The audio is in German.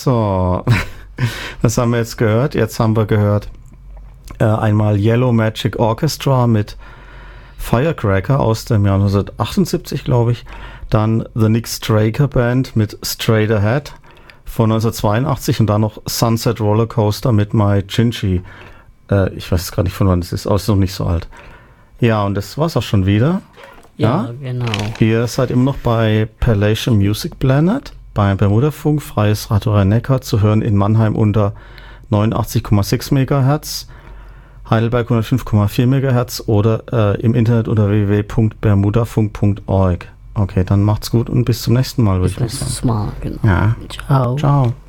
So, was haben wir jetzt gehört? Jetzt haben wir gehört einmal Yellow Magic Orchestra mit Firecracker aus dem Jahr 1978, glaube ich. Dann The Nick Straker Band mit Straight Ahead von 1982 und dann noch Sunset Rollercoaster mit My Chinchi. Ich weiß gar nicht, von wann es ist, aber es ist noch nicht so alt. Ja, und das war's auch schon wieder. Ja, genau. Ihr seid immer noch bei Palatial Music Planet, beim Bermudafunk, freies Radio Rhein-Neckar, zu hören in Mannheim unter 89,6 MHz, Heidelberg 105,4 MHz oder im Internet unter www.bermudafunk.org. Okay, dann macht's gut und bis zum nächsten Mal, würde ich sagen. Bis zum nächsten Mal, genau. Ja. Ciao. Ciao.